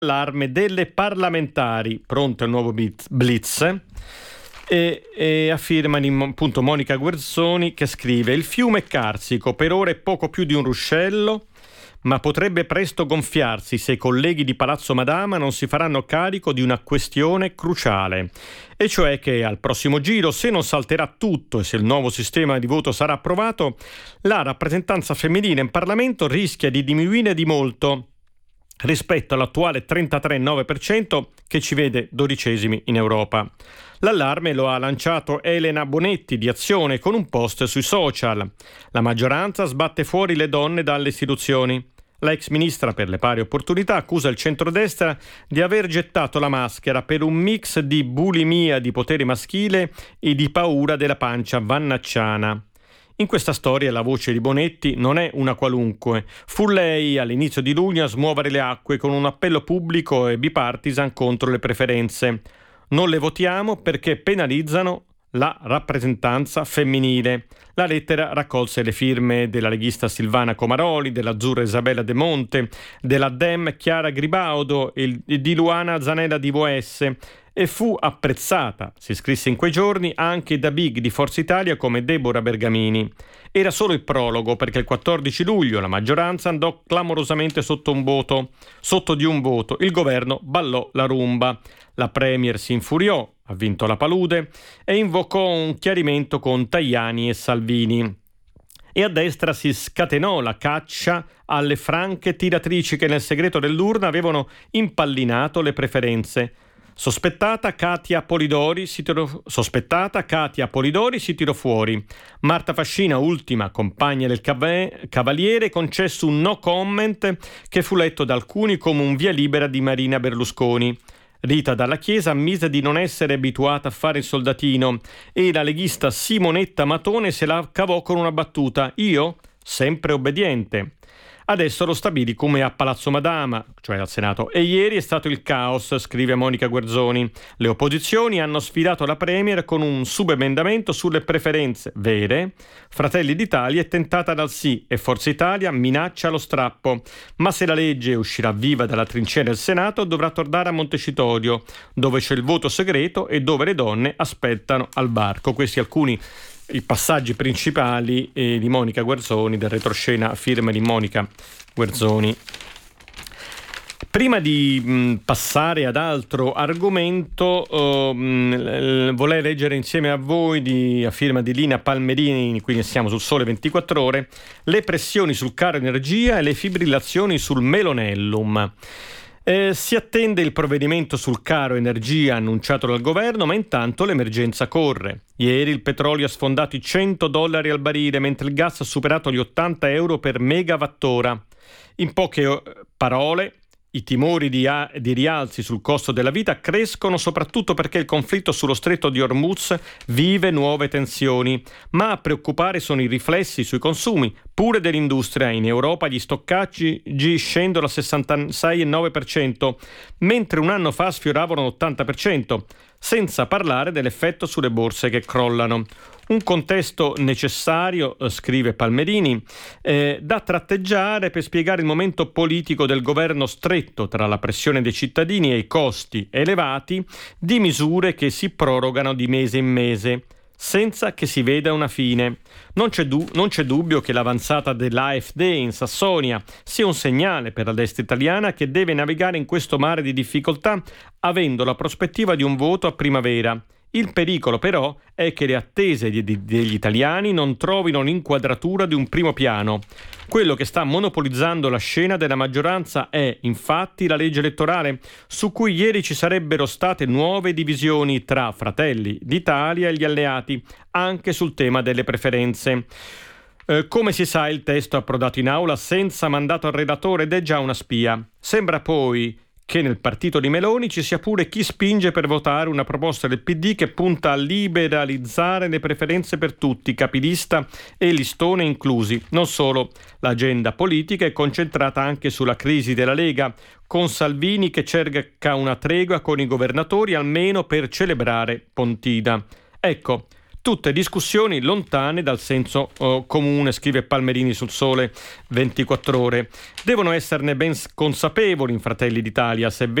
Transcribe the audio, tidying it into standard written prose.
Allarme delle parlamentari, pronto al nuovo blitz, e a firma di appunto Monica Guerzoni, che scrive: il fiume è carsico, per ora è poco più di un ruscello, ma potrebbe presto gonfiarsi se i colleghi di Palazzo Madama non si faranno carico di una questione cruciale, e cioè che al prossimo giro, se non salterà tutto e se il nuovo sistema di voto sarà approvato, la rappresentanza femminile in Parlamento rischia di diminuire di molto rispetto all'attuale 33,9% che ci vede dodicesimi in Europa. L'allarme lo ha lanciato Elena Bonetti di Azione con un post sui social. La maggioranza sbatte fuori le donne dalle istituzioni. La ex ministra per le pari opportunità accusa il centrodestra di aver gettato la maschera per un mix di bulimia di potere maschile e di paura della pancia vannacciana. In questa storia la voce di Bonetti non è una qualunque. Fu lei all'inizio di luglio a smuovere le acque con un appello pubblico e bipartisan contro le preferenze. Non le votiamo perché penalizzano la rappresentanza femminile. La lettera raccolse le firme della leghista Silvana Comaroli, dell'azzurra Isabella De Monte, della Dem Chiara Gribaudo e di Luana Zanella di VS, e fu apprezzata, si scrisse in quei giorni, anche da big di Forza Italia come Deborah Bergamini. Era solo il prologo, perché il 14 luglio la maggioranza andò clamorosamente sotto di un voto. Il governo ballò la rumba. La premier si infuriò, ha vinto la palude, e invocò un chiarimento con Tajani e Salvini. E a destra si scatenò la caccia alle franche tiratrici che nel segreto dell'urna avevano impallinato le preferenze. Sospettata Katia Polidori si tirò fuori. Marta Fascina, ultima compagna del Cavaliere, concesse un no comment che fu letto da alcuni come un via libera di Marina Berlusconi. Rita Dalla Chiesa ammise di non essere abituata a fare il soldatino e la leghista Simonetta Matone se la cavò con una battuta: io sempre obbediente. Adesso lo stabili come a Palazzo Madama, cioè al Senato, e ieri è stato il caos, scrive Monica Guerzoni. Le opposizioni hanno sfidato la Premier con un subemendamento sulle preferenze vere. Fratelli d'Italia è tentata dal sì e Forza Italia minaccia lo strappo. Ma se la legge uscirà viva dalla trincea del Senato, dovrà tornare a Montecitorio, dove c'è il voto segreto e dove le donne aspettano al varco. Questi alcuni i passaggi principali di Monica Guerzoni, del retroscena a firma di Monica Guerzoni. Prima di passare ad altro argomento, vorrei leggere insieme a voi, a firma di Lina Palmerini, quindi siamo sul Sole 24 Ore, le pressioni sul caro energia e le fibrillazioni sul Melonellum. Si attende il provvedimento sul caro energia annunciato dal governo, ma intanto l'emergenza corre. Ieri il petrolio ha sfondato i $100 al barile, mentre il gas ha superato gli €80 per megawattora. In poche parole, i timori di rialzi sul costo della vita crescono soprattutto perché il conflitto sullo stretto di Hormuz vive nuove tensioni, ma a preoccupare sono i riflessi sui consumi, pure dell'industria. In Europa gli stoccaggi scendono al 66,9%, mentre un anno fa sfioravano l'80%, senza parlare dell'effetto sulle borse che crollano. Un contesto necessario, scrive Palmerini, da tratteggiare per spiegare il momento politico del governo stretto tra la pressione dei cittadini e i costi elevati di misure che si prorogano di mese in mese, senza che si veda una fine. Non c'è dubbio che l'avanzata dell'AfD in Sassonia sia un segnale per la destra italiana che deve navigare in questo mare di difficoltà avendo la prospettiva di un voto a primavera. Il pericolo però è che le attese degli italiani non trovino l'inquadratura di un primo piano. Quello che sta monopolizzando la scena della maggioranza è, infatti, la legge elettorale, su cui ieri ci sarebbero state nuove divisioni tra Fratelli d'Italia e gli alleati, anche sul tema delle preferenze. Come si sa, il testo è approdato in aula senza mandato al relatore ed è già una spia. Sembra poi che nel partito di Meloni ci sia pure chi spinge per votare una proposta del PD che punta a liberalizzare le preferenze per tutti, capilista e listone inclusi. Non solo, l'agenda politica è concentrata anche sulla crisi della Lega, con Salvini che cerca una tregua con i governatori almeno per celebrare Pontida. Ecco, Tutte discussioni lontane dal senso comune, scrive Palmerini sul Sole 24 Ore. Devono esserne ben consapevoli in Fratelli d'Italia, se